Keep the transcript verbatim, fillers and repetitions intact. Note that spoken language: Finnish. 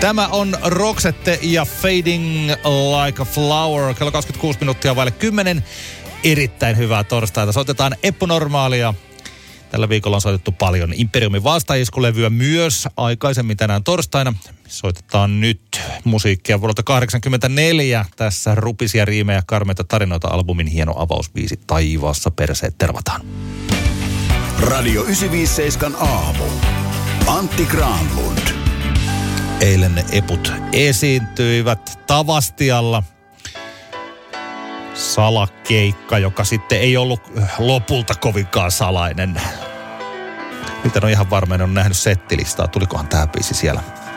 Tämä on Roxette ja Fading Like a Flower. Kello kaksikymmentäkuusi minuuttia vaille kymmenen. Erittäin hyvää torstaita. Soitetaan Eppu Normaalia. Tällä viikolla on soitettu paljon Imperiumin vastaiskulevyä myös aikaisemmin tänään torstaina. Soitetaan nyt musiikkia vuodelta kahdeksankymmentäneljä. Tässä rupisia riimejä ja karmeita tarinoita albumin hieno avausbiisi Taivaassa perseet tervataan. Radio yhdeksänsataaviisikymmentäseitsemän aamu. Antti Granlund. Eilen ne Eput esiintyivät Tavastialla. Salakeikka, joka sitten ei ollut lopulta kovinkaan salainen. Nyt en ole ihan varma, en ole nähnyt settilistaa. Tulikohan tämä biisi siellä